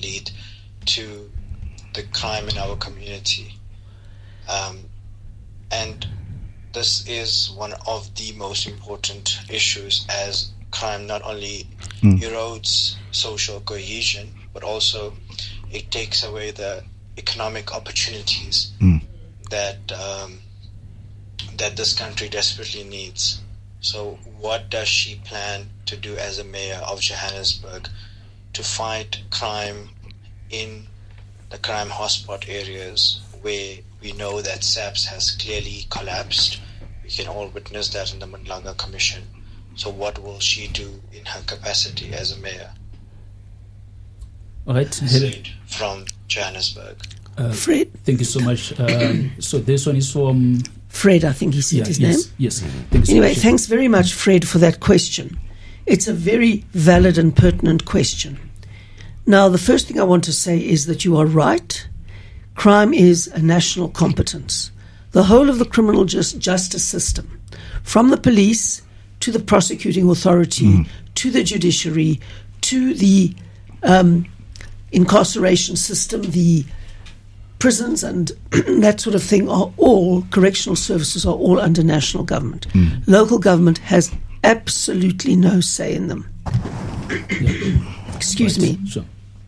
lead to the crime in our community. And this is one of the most important issues, as crime not only erodes social cohesion, but also it takes away the economic opportunities that this country desperately needs. So what does she plan to do as a mayor of Johannesburg to fight crime in the crime hotspot areas where we know that SAPS has clearly collapsed? We can all witness that in the Madlanga Commission. So what will she do in her capacity as a mayor? All right. From Johannesburg. Fred. Thank you so much. So this one is from... Fred, I think he said his name. Yes. Anyway, thanks very much, Fred, for that question. It's a very valid and pertinent question. Now, the first thing I want to say is that you are right. Crime is a national competence. The whole of the criminal justice system, from the police to the prosecuting authority, to the judiciary, to the incarceration system, the prisons and that sort of thing, are all, correctional services are all under national government. Local government has absolutely no say in them. Excuse me. Sure.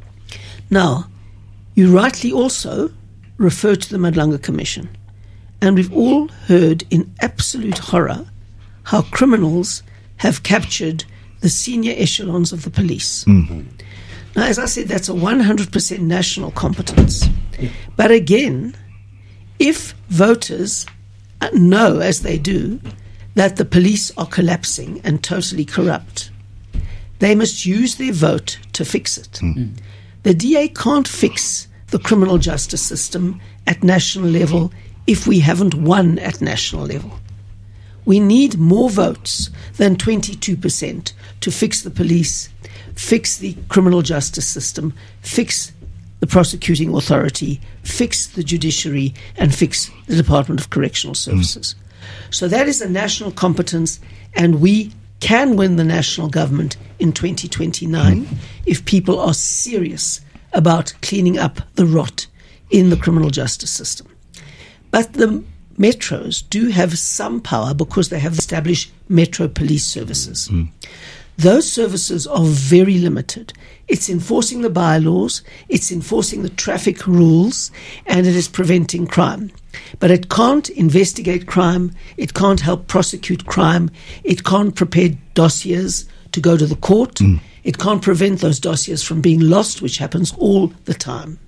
Now, you rightly also refer to the Madlanga Commission, and we've all heard in absolute horror how criminals have captured the senior echelons of the police. Now, as I said, that's a 100% national competence. But again, if voters know, as they do, that the police are collapsing and totally corrupt, they must use their vote to fix it. The DA can't fix the criminal justice system at national level if we haven't won at national level. We need more votes than 22% to fix the police, fix the criminal justice system, fix the prosecuting authority, fix the judiciary, and fix the Department of Correctional Services. So that is a national competence, and we can win the national government in 2029 if people are serious about cleaning up the rot in the criminal justice system. But the metros do have some power because they have established metro police services. Those services are very limited. It's enforcing the bylaws, it's enforcing the traffic rules, and it is preventing crime. But it can't investigate crime, it can't help prosecute crime, it can't prepare dossiers to go to the court, it can't prevent those dossiers from being lost, which happens all the time.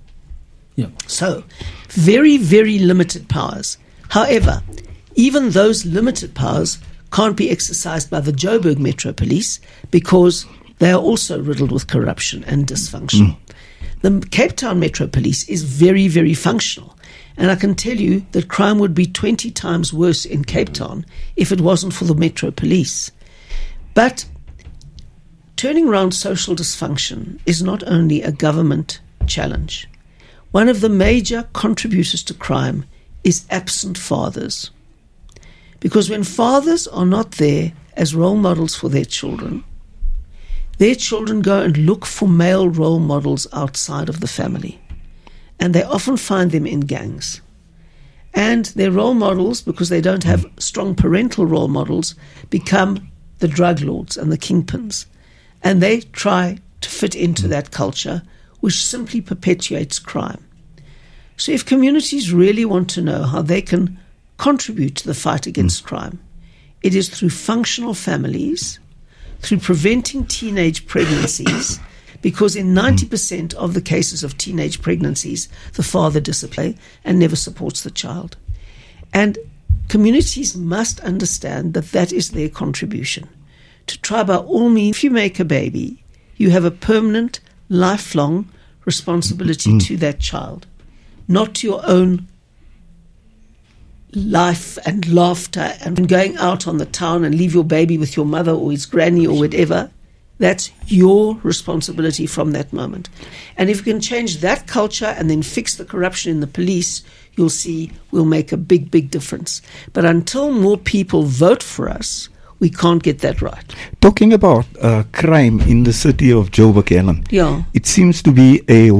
So, very, very limited powers. However, even those limited powers can't be exercised by the Joburg Metro Police because they are also riddled with corruption and dysfunction. The Cape Town Metro Police is very, very functional. And I can tell you that crime would be 20 times worse in Cape Town if it wasn't for the Metro Police. But turning around social dysfunction is not only a government challenge. One of the major contributors to crime is absent fathers. Because when fathers are not there as role models for their children go and look for male role models outside of the family. And they often find them in gangs. And their role models, because they don't have strong parental role models, become the drug lords and the kingpins. And they try to fit into that culture, which simply perpetuates crime. So if communities really want to know how they can contribute to the fight against crime, it is through functional families, through preventing teenage pregnancies, because in 90% of the cases of teenage pregnancies, the father disappears and never supports the child. And communities must understand that that is their contribution. To try by all means, if you make a baby, you have a permanent, lifelong responsibility to that child, not to your own life and laughter and going out on the town and leave your baby with your mother or his granny or whatever. That's your responsibility from that moment. And if you can change that culture and then fix the corruption in the police, you'll see we'll make a big, big difference. But until more people vote for us, we can't get that right. Talking about crime in the city of Joburg, Ellen, Yeah. it seems to be a